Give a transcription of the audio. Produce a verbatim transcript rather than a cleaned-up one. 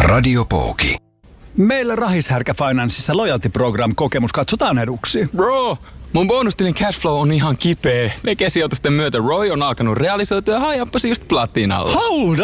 Radio Pooki. Meillä Rahishärkä Financeissa Loyalty Program -kokemus katsotaan eduksi. Bro, mun bonustilin cashflow on ihan kipeä. Vegesijoitusten myötä Roy on alkanut realisoitua ja hajappas just platinalla. Hold